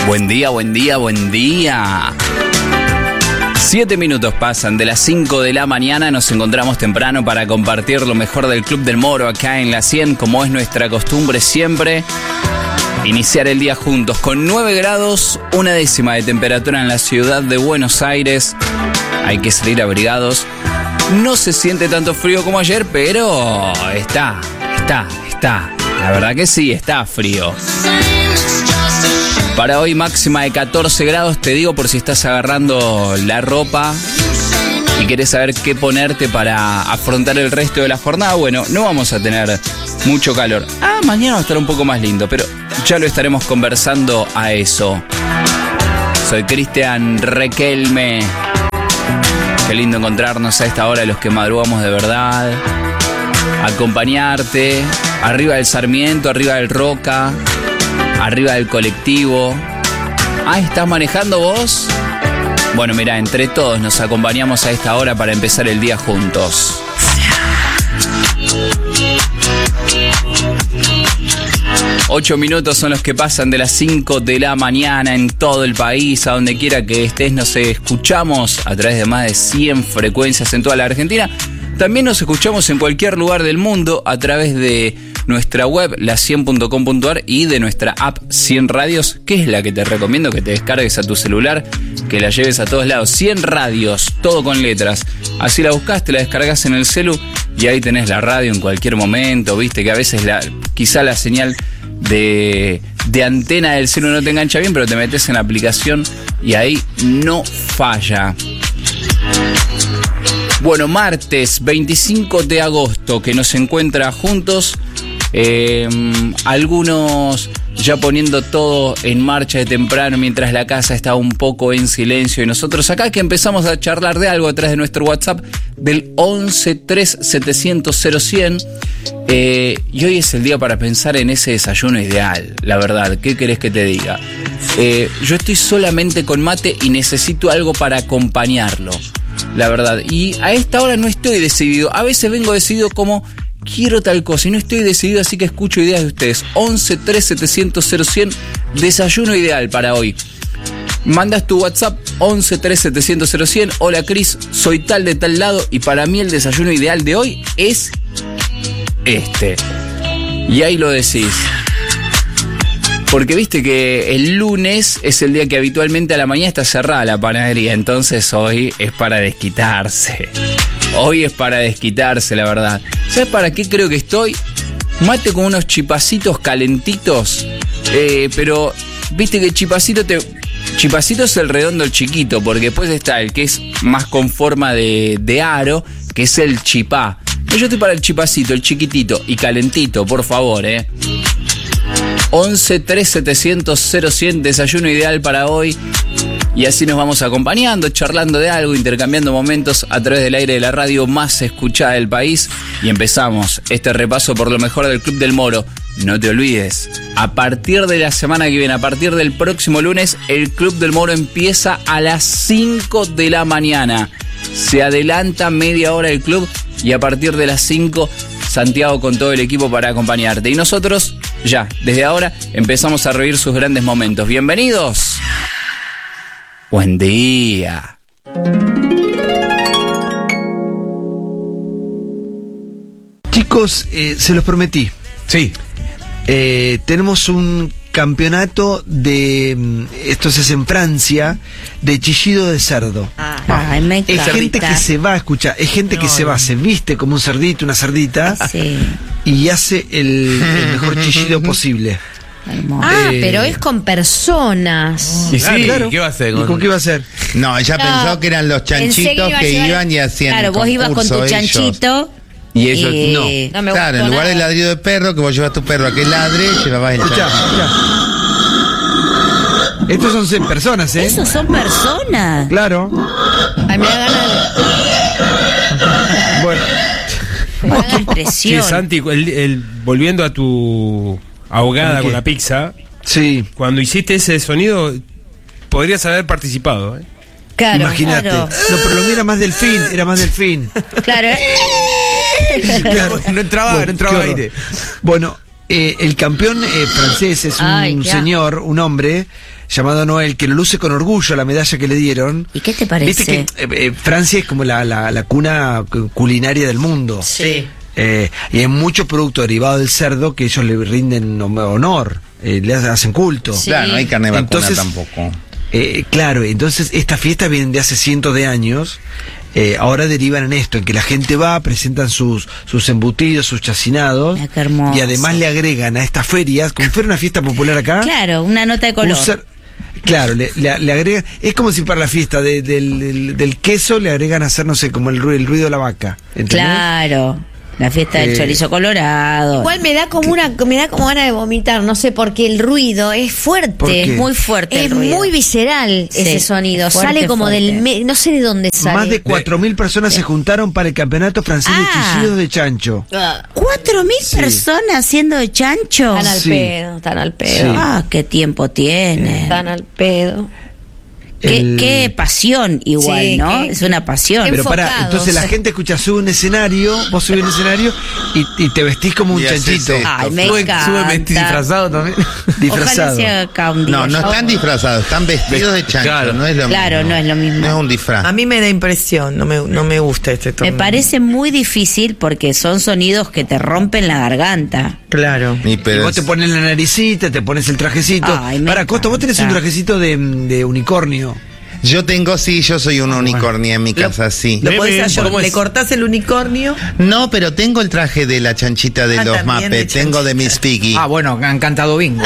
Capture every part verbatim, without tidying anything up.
Buen día, buen día, buen día. Siete minutos pasan de las cinco de la mañana. Nos encontramos temprano para compartir lo mejor del Club del Moro acá en la cien, como es nuestra costumbre siempre. Iniciar el día juntos con nueve grados, una décima de temperatura en la ciudad de Buenos Aires. Hay que salir abrigados. No se siente tanto frío como ayer, pero está, está, está. La verdad que sí, está frío. Para hoy máxima de catorce grados, te digo por si estás agarrando la ropa y querés saber qué ponerte para afrontar el resto de la jornada. Bueno, no vamos a tener mucho calor. Ah, mañana va a estar un poco más lindo, pero ya lo estaremos conversando a eso. Soy Cristian Requelme. Qué lindo encontrarnos a esta hora los que madrugamos de verdad. Acompañarte. Arriba del Sarmiento, arriba del Roca, arriba del colectivo. Ah, ¿estás manejando vos? Bueno, mira, entre todos nos acompañamos a esta hora para empezar el día juntos. Ocho minutos son los que pasan de las cinco de la mañana en todo el país. A donde quiera que estés, nos escuchamos a través de más de cien frecuencias en toda la Argentina. También nos escuchamos en cualquier lugar del mundo a través de nuestra web, la cien punto com punto a r, y de nuestra app cien Radios, que es la que te recomiendo que te descargues a tu celular, que la lleves a todos lados. cien Radios, todo con letras. Así la buscas, te la descargas en el celu y ahí tenés la radio en cualquier momento. Viste que a veces la, quizá la señal de, de antena del celu no te engancha bien, pero te metes en la aplicación y ahí no falla. Bueno, martes veinticinco de agosto, que nos encuentra juntos. Eh, algunos ya poniendo todo en marcha de temprano mientras la casa está un poco en silencio, y nosotros acá que empezamos a charlar de algo a través de nuestro WhatsApp del once tres setecientos cero cien. Eh, y hoy es el día para pensar en ese desayuno ideal, la verdad. ¿Qué querés que te diga? Eh, yo estoy solamente con mate y necesito algo para acompañarlo, la verdad. Y a esta hora no estoy decidido. A veces vengo decidido como quiero tal cosa y no estoy decidido, así que escucho ideas de ustedes. once tres setecientos cero cien, desayuno ideal para hoy. Mandas tu WhatsApp once tres setecientos cero cien. Hola Cris, soy tal de tal lado y para mí el desayuno ideal de hoy es este. Y ahí lo decís. Porque viste que el lunes es el día que habitualmente a la mañana está cerrada la panadería, entonces hoy es para desquitarse. Hoy es para desquitarse, la verdad. ¿Sabes para qué creo que estoy? Mate con unos chipacitos calentitos. Eh, pero, viste que chipacito te... Chipacito es el redondo, el chiquito, porque después está el que es más con forma de, de aro, que es el chipá. Yo estoy para el chipacito, el chiquitito y calentito, por favor, eh. once tres setecientos cero cien, desayuno ideal para hoy. Y así nos vamos acompañando, charlando de algo, intercambiando momentos a través del aire de la radio más escuchada del país. Y empezamos este repaso por lo mejor del Club del Moro. No te olvides, a partir de la semana que viene, a partir del próximo lunes, el Club del Moro empieza a las cinco de la mañana. Se adelanta media hora el club y a partir de las cinco, Santiago con todo el equipo para acompañarte. Y nosotros, ya, desde ahora, empezamos a revivir sus grandes momentos. ¡Bienvenidos! Buen día. Chicos, eh, se los prometí. Sí. Eh, tenemos un campeonato de, esto se hace en Francia, de chillido de cerdo. Ah, me es encanta. gente que se va a escuchar, es gente no, que se va, se viste como un cerdito, una cerdita, sí, y hace el, el mejor chillido posible. Ah, eh, pero es con personas. Y sí, claro. ¿Qué va a hacer? ¿Y con qué va a ser? No, ella No, pensó que eran los chanchitos iba que llevar, iban y hacían claro, el vos ibas con tu concurso chanchito. Y ellos y no. no me Claro, en lugar del ladrido de perro, que vos llevas tu perro a que ladre, llevabas el Escuchá, chanchito. escuchá. Estos son seis personas, ¿eh? Esos son personas. Claro. Ay, me da ganas de... Bueno. Ay, qué impresión. Sí, Santi, el, el, volviendo a tu ahogada con la pizza, sí, cuando hiciste ese sonido, podrías haber participado, ¿eh? Claro, imagínate. claro. No, pero lo mío era más delfín, era más delfín. Claro. Claro. No entraba, Bueno, no entraba qué horror. aire. Bueno, eh, el campeón eh, francés es un Ay, qué señor, un hombre llamado Noel, que lo luce con orgullo la medalla que le dieron. ¿Y qué te parece? Viste que eh, eh, Francia es como la, la, la cuna culinaria del mundo. Sí. Eh, y hay mucho producto derivado del cerdo que ellos le rinden honor, eh, le hacen culto. Sí. Claro, no hay carne vacuna Entonces, tampoco. Eh, claro, entonces estas fiestas vienen de hace cientos de años. Eh, ahora derivan en esto, en que la gente va, presentan sus, sus embutidos, sus chacinados, Ah, qué hermoso. y además le agregan a estas ferias, como si fuera una fiesta popular acá, Claro, una nota de color. un cer- claro, le, le, le agregan, es como si para la fiesta de- del, del, del queso le agregan a hacer, no sé, como el, ru- el ruido de la vaca, ¿entendés? Claro, la fiesta del Eh, chorizo colorado. Igual me da como una, me da como ganas de vomitar, no sé, porque el ruido es fuerte. ¿Por qué? Es muy fuerte Es el ruido. muy visceral Sí, ese sonido. es fuerte, sale como fuerte. del me- no sé de dónde sale. Más de cuatro mil personas se juntaron para el campeonato francés Ah. de chillidos de chancho. Ah, ¿Cuatro mil personas haciendo de chancho? Están al Sí. pedo, están al pedo. Sí. Ah, qué tiempo tiene. Están al pedo. Qué, El- qué pasión igual, Sí, ¿no? qué- Es una pasión. qué Pero pará, enfocados. entonces la gente escucha, sube un escenario, vos subís un escenario y, y te vestís como un Y haces chanchito. esto. Ay, me Sube, encanta. sube vesti- disfrazado también. Disfrazado. Ojalá sea acá un día. No, no Yo- están disfrazados, están vestidos de chancho. Claro. No es lo Claro, mismo. no es lo mismo. No es un disfraz. A mí me da impresión, no me, no me gusta este Me torneo. parece muy difícil porque son sonidos que te rompen la garganta. Claro. Y Y pero vos te pones la naricita, te pones el trajecito. Ay, me Para, Costa, vos tenés un encanta. trajecito de, de unicornio. yo tengo, sí, yo soy un unicornio en mi casa, sí. Lo podés Bebe, hacer, ¿cómo le es? cortás el unicornio. No, pero tengo el traje de la chanchita de Ah, los también de Muppets, tengo de Miss Piggy. Ah, bueno, han cantado bingo.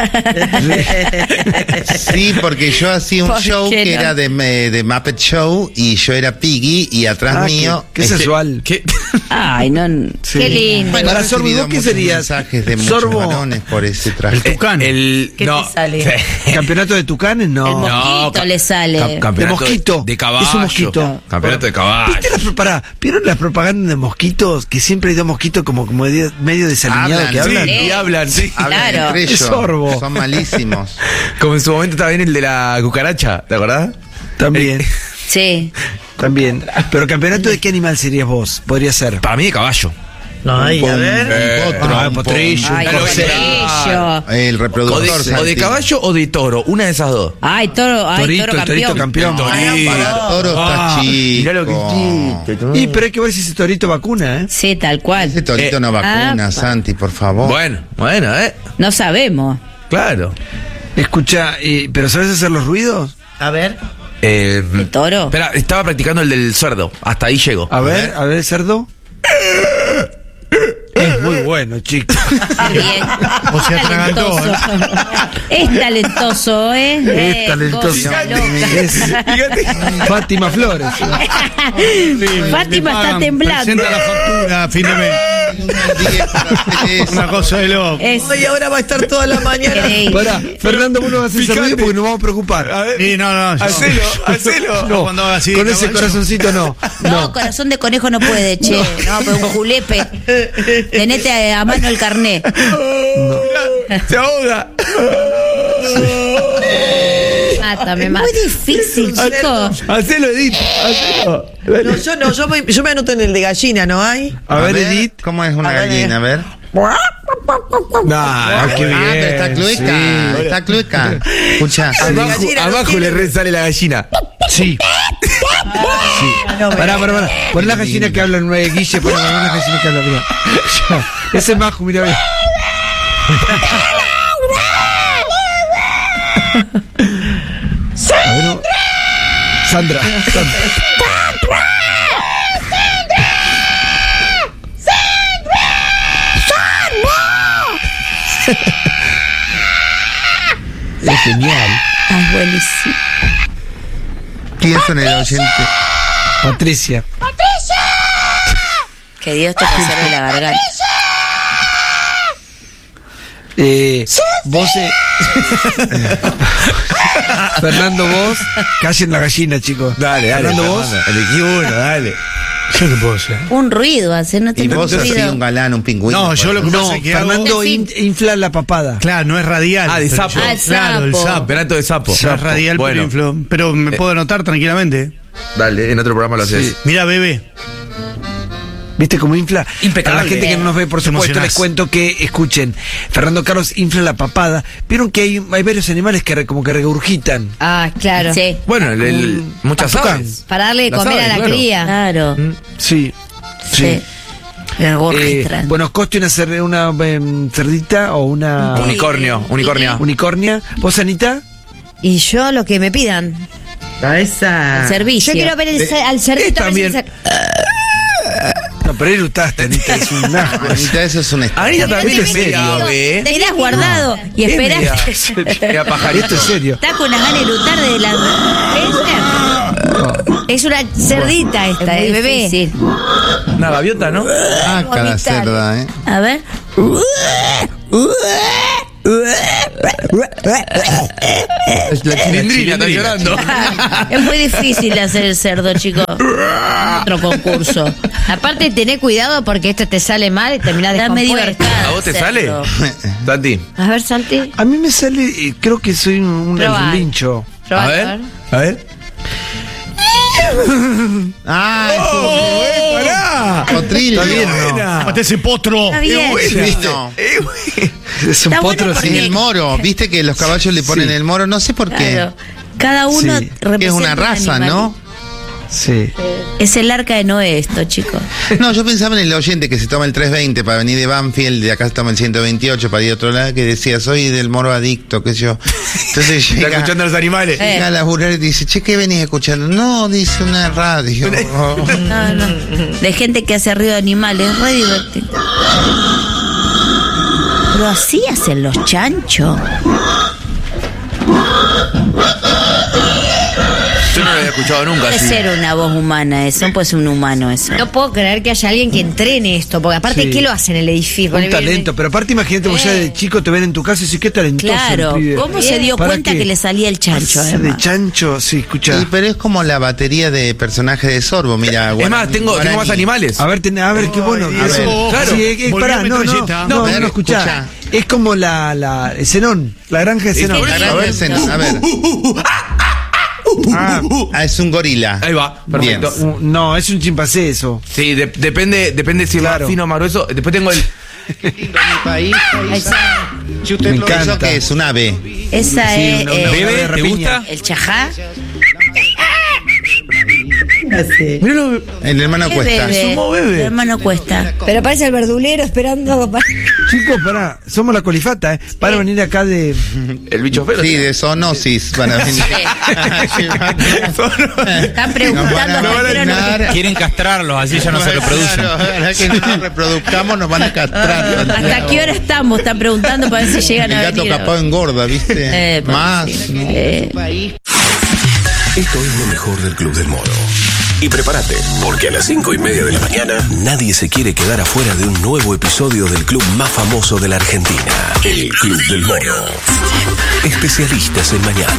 Sí, porque yo hacía un ¿Por show qué que no? era de, me- de Muppet Show y yo era Piggy y atrás Ah, mío... qué, qué este- sensual. ¿Qué? Ay, no. Sí. Qué lindo. Bueno, Para he Sorbo, ¿y recibido vos qué muchos serías? mensajes de muchos Sorbo. varones por ese traje. Tucán. El, ¿Qué no, te sale? ¿Campeonato de tucanes? No. El mosquito No, ca- le sale. ca- campeonato De mosquito. De, caballo. Es un mosquito. Campeonato de caballo. ¿Viste las, pro- pará, ¿vieron las propagandas de mosquitos? Que siempre hay dos mosquitos como, como de- medio desalineados Hablan, que hablan. Sí, y hablan, sí. Hablan Claro. entre ellos. Sorbo. Son malísimos. Como en su momento estaba bien el de la cucaracha, ¿te acordás? También, Sí. también. Pero campeonato de qué animal serías vos? Podría ser. Para mí de caballo. Ay, a ver. Eh, Un potro, ah, un potrillo. pom- Ay, Claro, qué sí. bello. El O reproductor. de, o de Santi. caballo o de toro, una de esas dos. Ay, toro, ay, Torito, toro el torito campeón. campeón. Torito. Para toro Ah, está chico. mirá lo que Y pero hay que ver si ese torito vacuna, ¿eh? Sí, tal cual. Ese torito Eh, no vacuna, ah, Santi, por favor. Bueno, bueno, ¿eh? No sabemos. Claro. Escucha, eh, ¿pero sabes hacer los ruidos? A ver. Eh, ¿El toro? Espera, estaba practicando el del cerdo. Hasta ahí llego. A ver, a ver, cerdo. Es muy bueno, chico. Está bien. O se atragantó, Talentoso. Es talentoso, ¿eh? Es Eh, talentoso. cosa loca. Es Fátima Flores. Fátima está temblando. Presenta la factura a fin de mes. Una cosa de loco. Es Ay, ahora va a estar toda la mañana. increíble. Pará, Fernando, vos no vas a hacer ese ruido porque nos vamos a preocupar. Sí, no, no. yo- Hacelo, hacelo. No, Cuando haga así de con ese caballo. corazoncito no. No, No. corazón de conejo no puede, che. No, pero un julepe. Tenete a, a mano el carné. Se ahoga. Mátame, Es mátame. muy difícil, chicos. Hacelo, Edith. Hacelo. No, yo no, yo me, yo me anoto en el de gallina, ¿no hay? A ver, Edith. ¿Cómo es una A ver, gallina? A ver. Nah, qué bien. Ah, pero está clueca. Sí. Está clueca. Escucha. Abajo, gallina no abajo tiene- le re sale la gallina. Sí. No, me- Pará, pará, pará. Pon la gallina que hablan, eh, Guille, pon la gallina que hablan, mira. Ya. Ese es Majo, mira, mira. A ver, no. Sandra. Sandra. Es genial. Ah, buenísimo. ¿Quién son el oyente? Patricia. Que Dios te conserve la garganta. Eh, vos, eh, Fernando, vos, callen la gallina, chicos. Dale, dale. Fernando, vos. Fernando. Elegí uno, dale. Yo qué puedo hacer. Un ruido hace, no Y tengo vos sos así ruido. un galán, un pingüino. No, yo lo que No, pasa es que hago- Fernando in- infla la papada. Claro, no es radial. Ah, de pero sapo. yo- Ah, el Claro, el sapo. sapo. Campeonato de sapo. No es radial, Bueno, pero inflo. Pero me puedo anotar tranquilamente. dale, en otro programa lo haces. Sí. Mira, bebé. ¿Viste cómo infla? Impecable. Para la gente que no nos ve, por Te supuesto, emocionás. les cuento que, escuchen, Fernando Carlos infla la papada. Vieron que hay, hay varios animales que re- como que regurgitan. Ah, claro. Sí, Bueno, el, el- muchas Azúcar. aves. Para darle de Las comer aves, a la claro. cría. claro. Sí, sí. Sí. El Eh, gorgistran. bueno, coste una, cer- una em, cerdita o una Unicornio, unicornia. unicornia. ¿Vos, Anita? Y yo lo que me pidan. A esa. El servicio. Yo quiero ver el, cer- al cerdito. a ver si también. el cer- No, pero él gustaste, Anita, es un asco. Anita, eso es un Anita Pero también te es digo, media ave. te- Mirás guardado y Es esperás. media- Media pajarito. Esto es serio. Está con unas ganas de lutar de la. Es una cerdita esta, Es el muy bebé. difícil. Una gaviota, ¿no? Ah, cada Vomitar. cerda, ¿eh? A ver. La chilindrina está llorando. Es muy difícil hacer el cerdo, chicos. Otro concurso. Aparte, tené cuidado porque esto te sale mal y terminás Está medio descompuesto. arcada. ¿A vos te el sale? cerdo. Santi. A ver, Santi. A mí me sale, eh, creo que soy un, un Probá. lincho. Probá, A a ver. ver. A ver. ¡Ah! ¡Pará! Potrillo. Está bien, ¿no? Buena. ese potro. Está bien. ¿Viste? Eh, güey. Es un Está bueno potro porque- En así. el moro, viste que los caballos le ponen Sí. el moro, no sé por qué. Claro. Cada uno Sí. representa Que es una un raza, animal. ¿no? Sí. Es el arca de Noé esto, chicos. No, yo pensaba en el oyente que se toma el trescientos veinte para venir de Banfield, de acá se toma el ciento veintiocho para ir a otro lado, que decía, soy del moro adicto, qué sé yo. Entonces Está llega, escuchando a los animales. Eh. llega a laburar y dice, che, ¿qué venís escuchando? No, dice una radio. No, no. De gente que hace ruido de animales, es re divertido. Pero así hacen los chanchos. Yo no lo había escuchado nunca Puede así. ser una voz humana eso, puede ser un humano eso. No puedo creer que haya alguien que entrene esto, porque aparte, Sí. ¿qué lo hace en el edificio? Un El- talento, pero aparte imagínate vos ya de chico te ven en tu casa y decís, qué talentoso el Claro, pibe. ¿cómo se dio ¿Para cuenta qué? que le salía el chancho? Hace además? de chancho, sí, escucha. Sí, pero es como la batería de personajes de Sorbo, mira. Es más, tengo, tengo más animales. A ver, ten- a ver, qué bueno. Ay, A ver, Dios. claro. Sí, eh, eh, Volví pará, a mi no, no, metralleta. no, A no, ver, no, escuchá. escuchá. Es como la, la, el Zenón, la granja de Zenón. La gran escena, a ver. Ah, Ah, es un gorila. Ahí va, Bien. perfecto. uh, no, es un chimpancé eso. Sí, de- depende, depende si es Claro. más fino o más grueso. Después tengo el. Mi país, Ahí está. si usted Me lo hizo, encanta. que es un ave. Esa Sí, es una- eh, una- Bebe, de ¿te rapiña. gusta? el chajá. Así. Míralo. El hermano ¿Qué Cuesta. bebe? Sumo bebe. El hermano Cuesta. Pero parece el verdulero esperando. para- Chicos, pará, somos la colifata, ¿eh? Para venir acá de. El bicho feo. Sí, de zoonosis van a venir. Están preguntando Nos van a hasta qué hora nos- castrar. Quieren castrarlos, así ya no se reproducen. Claro, ahora que no nos reproduzcamos nos van a castrar. ¿Hasta qué hora estamos? Están preguntando para ver si llegan El a gato venir. capado engorda, ¿viste? Eh, pues, Más. sí. ¿no? Eh, Esto es lo mejor del Club del Moro. Y prepárate, porque a las cinco y media de la mañana nadie se quiere quedar afuera de un nuevo episodio del club más famoso de la Argentina, el Club del Moro. Especialistas en mañana.